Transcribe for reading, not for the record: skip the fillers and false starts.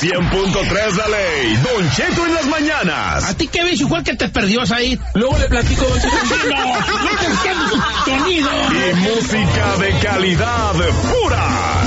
100.3 La Ley, Don Cheto en las mañanas. ¿A ti qué bicho fue que te perdió ahí? Luego le platico, Don Cheto. No te entiendo sonido. Y música de calidad pura.